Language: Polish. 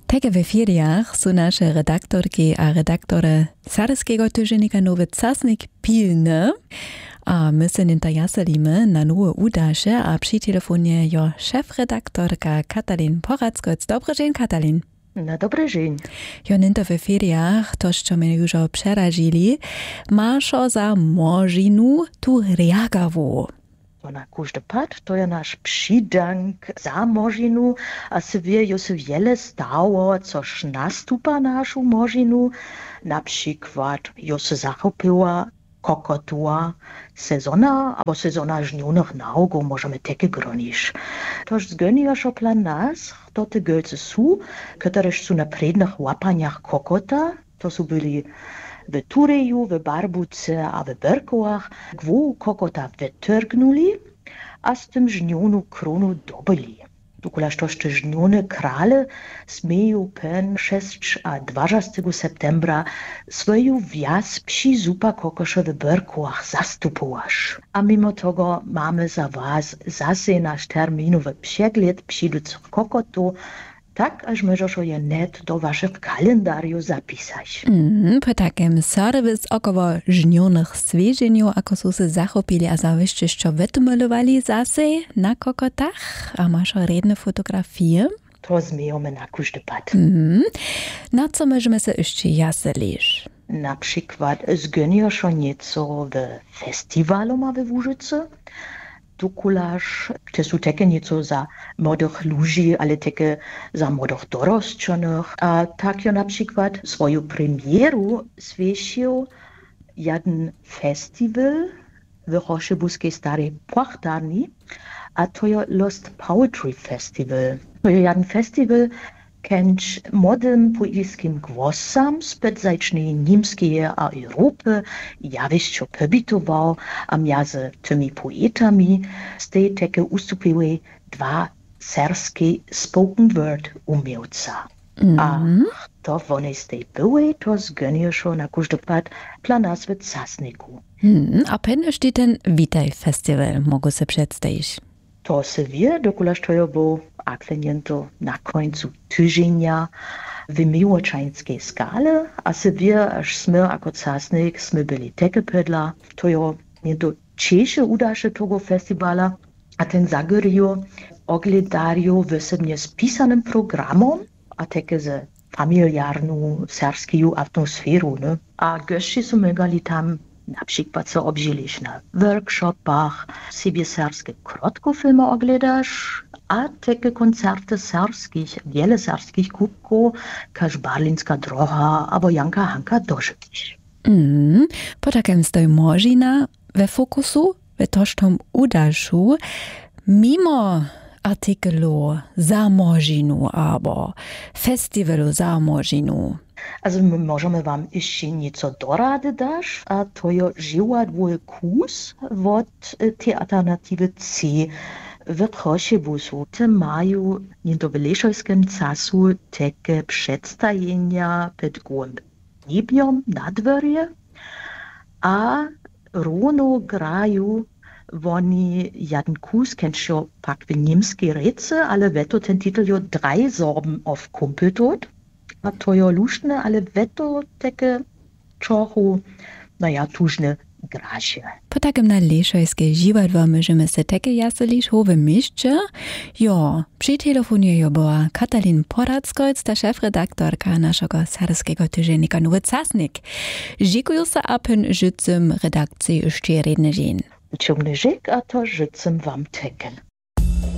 Takie w feriach są nasze redaktorki a redaktory Saryskiego tygodnika Nowy Czasnik pilne, a my się ninta jaselimy na nowe udasze, a przy telefonie jo szefredaktorka Katalin Porackoc. Dobry dzień, Katalin. No dobry dzień. Jo ninta w feriach, to co mnie już przerażili, masz za możinu tu reagawu. Na każdy pad to je nasz przydank za możinu, a se wie jo se wiele stało, coż nastupa naszą możinu. Na przykład jo se zachopiła kokotua sezona, albo sezona żnionych naugów możemy takie gronić. Toż zgoniasz plan nas, to te gölce są, które są na prednych łapaniach kokota, to są byli w Tureju, w Barbuce a w Berkołach, gwu kokota wytrgnuli, a z tym żnionu kronu dobyli. Tukulaż toż te żnione krale smieją pen 6 a 20 septembra swoją wjazd przy zupa kokosze w Berkołach zastupowasz. A mimo tego mamy za was zase nasz terminowy przegląd przydących kokotów, tak, aż możesz je net do waszych kalendariów zapisać. Po takim serwis około żnionych zwierzeniów, ako są się zachopili a zawyście jeszcze wytmolowali zase na kokotach, a masz redne fotografie. To zmiejemy na każdy pad. Na co możemy się jeszcze jaselić? Na przykład zgoniasz nieco w festiwalu ma we Łużycy. Tukulaż, te są takie nieco za młodych ludzi, ale takie za młodych dorosłych. A tak ja na przykład swoją premieru zwiesił jeden festiwal w Choszybuskiej Starej Płachtarni, a to jest Lost Poetry Festival. To jest jeden festiwal, kęć młodym poetyckim głosam spod zajcznej niemskiej a Europy jawiście pobytował, a między tymi poetami z tej takie ustupiły dwa serskie spoken word umiejca. A to one z tej były, to zgoniasz na każdy pad dla nas w Czasniku. A pewnie ten Witaj Festival mogę się przedstawić. To se wie, dokulaż to je był akweniento na końcu tydzienia w miłoczańskiej skale, a se wie, aż sme jako Czasnik sme byli takie pedla, to je niento ciesze udasze tego festiwala, a ten zagorijo ogledarijo wysobnie spisanym programom, a takie ze familiarną, serską atmosferą, ne? A gości są megali tam na przykład co obżyliś na workshopach, sobie serskie krótkofilmy oglądasz, a takie koncerty serskich, wiele serskich kubków, każ Barlińska droga, albo Janka Hanka dożyć. Po takim stoi możina we fokusu, we tożtom udaszu, mimo artikelu za możinu, albo festiwalu za możinu. Also możemy wam jeszcze nieco dorady dać, a to jest żyła dwój kurs od tej alternatywy C w Choszybusu. Te mają nie do wyleżojskim czasu takie przedstawienia pod gołym niebem na dworze, a równo grają oni jeden kurs, kennst du pak w niemskiej rece, ale weto ten titel jo 3 Sorben auf Kumpeltod. A to je luštne, ale veto takie trochu, tužne graše. Po takim na lešojske živadva możemy se takie jaseliš v mieście. Jo, przy telefonie jo była Katalin Porackoc, ta szefredaktorka naszego Saryskiego tygodnika Nowy Czasnik. Dziękuję za apen życem redakcji jeszcze redny dzień. Ciągny żyk, a to życem wam teken.